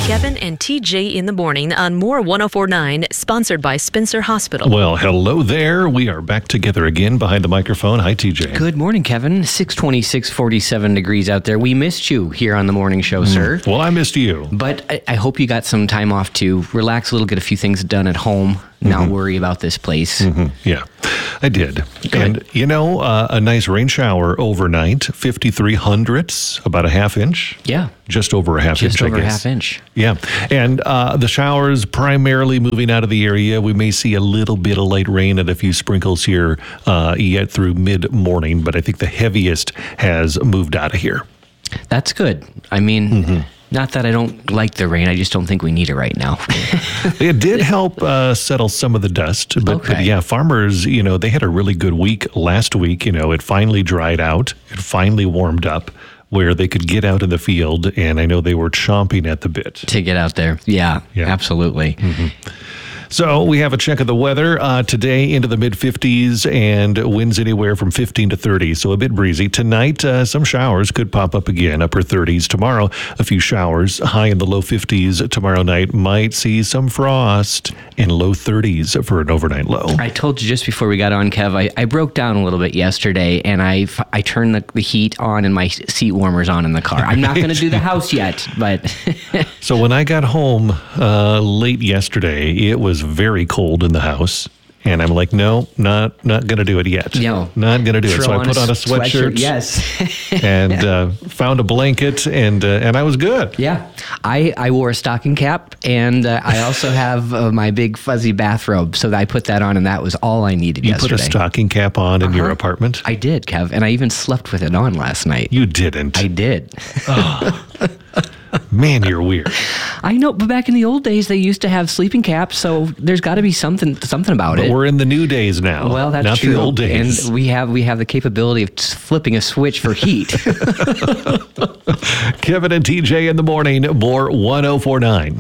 Kevin and TJ in the morning on More 104.9, sponsored by Spencer Hospital. Well, hello there. We are back together again behind the microphone. Hi, TJ. Good morning, Kevin. 626, 47 degrees out there. We missed you here on the morning show, sir. Well, I missed you. But I hope you got some time off to relax a little, get a few things done at home, not worry about this place. Yeah, I did. Good. And, a nice rain shower overnight, 53 hundredths, about a half inch. Yeah. Just over a half inch, Just over I a guess. half inch. Yeah. And the showers primarily moving out of the area. We may see a little bit of light rain and a few sprinkles here yet through mid-morning, but I think the heaviest has moved out of here. That's good. I mean, not that I don't like the rain. I just don't think we need it right now. It did help settle some of the dust. But yeah, farmers, they had a really good week last week. It finally dried out. It finally warmed up where they could get out in the field. And I know they were chomping at the bit. To get out there. Yeah. Absolutely. So we have a check of the weather today into the mid-50s and winds anywhere from 15 to 30, so a bit breezy. Tonight, some showers could pop up again, upper 30s. Tomorrow, a few showers, high in the low 50s. Tomorrow night might see some frost in low 30s for an overnight low. I told you just before we got on, Kev, I broke down a little bit yesterday, and I turned the heat on and my seat warmers on in the car. I'm not going to do the house yet, but... So when I got home late yesterday, it was very cold in the house. And I'm like, no, not going to do it yet. No. Not going to do it. So I put on a sweatshirt. Yes. And found a blanket, and I was good. Yeah. I wore a stocking cap, and I also have my big fuzzy bathrobe. So I put that on, and that was all I needed yesterday. You put a stocking cap on in your apartment? I did, Kev. And I even slept with it on last night. You didn't. I did. Oh. Man, you're weird. I know, but back in the old days, they used to have sleeping caps, so there's got to be something about it. But we're in the new days now. Well, that's not true. The old days. And we have the capability of flipping a switch for heat. Kevin and TJ in the morning, More 104.9.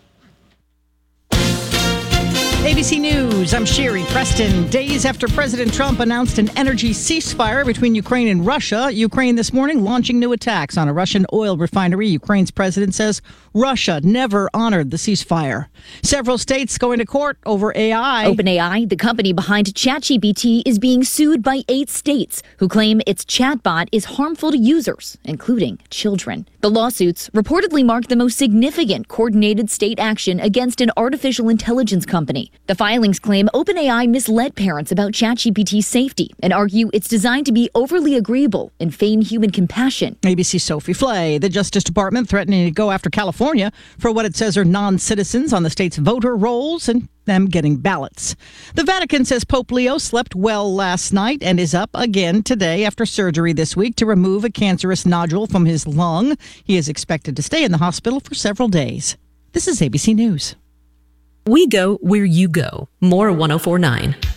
ABC News, I'm Sherry Preston. Days after President Trump announced an energy ceasefire between Ukraine and Russia, Ukraine this morning launching new attacks on a Russian oil refinery. Ukraine's president says Russia never honored the ceasefire. Several states going to court over AI. OpenAI, the company behind ChatGPT, is being sued by 8 states who claim its chatbot is harmful to users, including children. The lawsuits reportedly mark the most significant coordinated state action against an artificial intelligence company. The filings claim OpenAI misled parents about ChatGPT's safety and argue it's designed to be overly agreeable and feign human compassion. ABC Sophie Flay, the Justice Department threatening to go after California for what it says are non-citizens on the state's voter rolls and them getting ballots. The Vatican says Pope Leo slept well last night and is up again today after surgery this week to remove a cancerous nodule from his lung. He is expected to stay in the hospital for several days. This is ABC News. We go where you go. More 104.9.